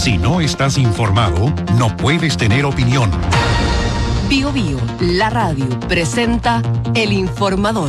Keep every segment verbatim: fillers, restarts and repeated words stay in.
Si no estás informado, no puedes tener opinión. Bio Bio, la radio, presenta El Informador.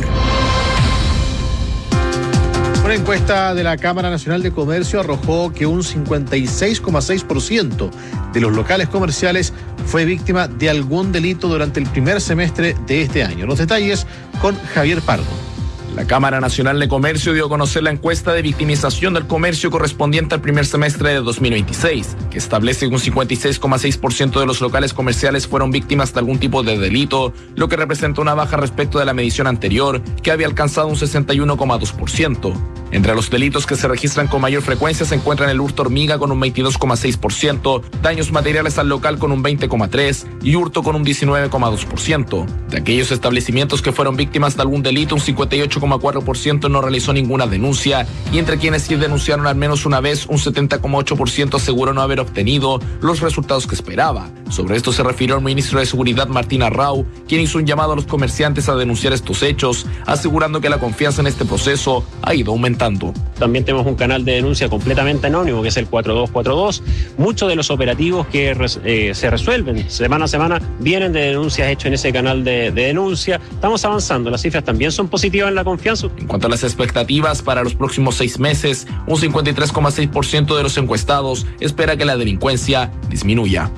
Una encuesta de la Cámara Nacional de Comercio arrojó que un cincuenta y seis coma seis por ciento de los locales comerciales fue víctima de algún delito durante el primer semestre de este año. Los detalles con Javier Pardo. La Cámara Nacional de Comercio dio a conocer la encuesta de victimización del comercio correspondiente al primer semestre de dos mil veintiséis, que establece que un cincuenta y seis coma seis por ciento de los locales comerciales fueron víctimas de algún tipo de delito, lo que representa una baja respecto de la medición anterior, que había alcanzado un sesenta y uno coma dos por ciento. Entre los delitos que se registran con mayor frecuencia se encuentran el hurto hormiga con un veintidós coma seis por ciento, daños materiales al local con un veinte coma tres por ciento y hurto con un diecinueve coma dos por ciento. De aquellos establecimientos que fueron víctimas de algún delito, un cincuenta y ocho coma cuatro por ciento no realizó ninguna denuncia, y entre quienes sí denunciaron al menos una vez, un setenta coma ocho por ciento aseguró no haber obtenido los resultados que esperaba. Sobre esto se refirió el ministro de Seguridad, Martín Arrau, quien hizo un llamado a los comerciantes a denunciar estos hechos, asegurando que la confianza en este proceso ha ido aumentando. También tenemos un canal de denuncia completamente anónimo, que es el cuatro dos cuatro dos. Muchos de los operativos que eh, se resuelven semana a semana vienen de denuncias hechas en ese canal de, de denuncia. Estamos avanzando, las cifras también son positivas en la confianza. En cuanto a las expectativas para los próximos seis meses, un cincuenta y tres coma seis por ciento de los encuestados espera que la delincuencia disminuya.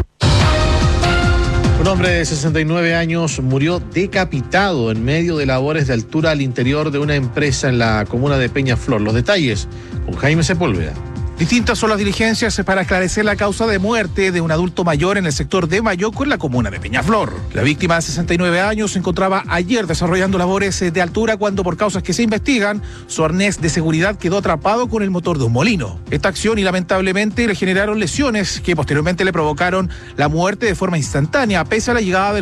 Un hombre de sesenta y nueve años murió decapitado en medio de labores de altura al interior de una empresa en la comuna de Peñaflor. Los detalles con Jaime Sepúlveda. Distintas son las diligencias para esclarecer la causa de muerte de un adulto mayor en el sector de Mayoco, en la comuna de Peñaflor. La víctima de sesenta y nueve años se encontraba ayer desarrollando labores de altura cuando, por causas que se investigan, su arnés de seguridad quedó atrapado con el motor de un molino. Esta acción y lamentablemente le generaron lesiones que posteriormente le provocaron la muerte de forma instantánea, pese a la llegada de